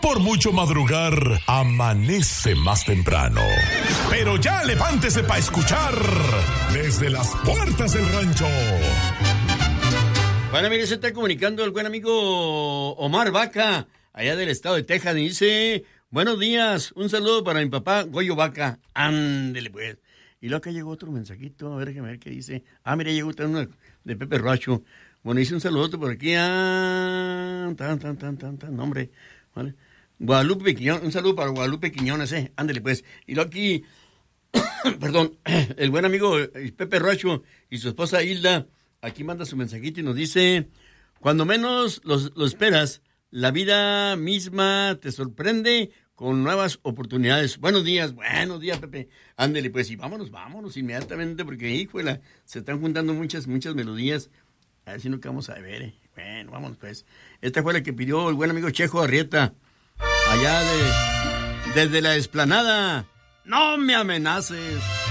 por mucho madrugar, amanece más temprano. Pero ya levántese para escuchar desde las puertas del rancho. Bueno, mire, se está comunicando el buen amigo Omar Vaca, allá del estado de Texas, y dice: buenos días, un saludo para mi papá Goyo Vaca. Ándele pues. Y luego acá llegó otro mensajito, a ver qué dice. Mira, llegó uno de Pepe Roacho. Bueno, dice un saludo por aquí a... nombre. ¿Vale? Guadalupe Quiñones, un saludo para Guadalupe Quiñones, ándele pues. Y luego aquí, perdón, el buen amigo Pepe Roacho y su esposa Hilda, aquí manda su mensajito y nos dice: cuando menos lo esperas, la vida misma te sorprende con nuevas oportunidades. Buenos días, Pepe. Ándele pues, y vámonos inmediatamente, porque, híjole, se están juntando muchas melodías. A ver si no vamos a ver, Bueno, vámonos pues. Esta fue la que pidió el buen amigo Chejo Arrieta, allá desde la Explanada. No me amenaces.